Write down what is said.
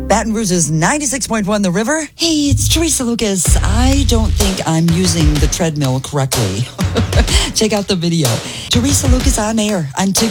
Baton Rouge's 96.1 The River. Hey, it's Teresa Lucas. I don't think I'm using the treadmill correctly. Check out the video. Teresa Lucas on air on TikTok.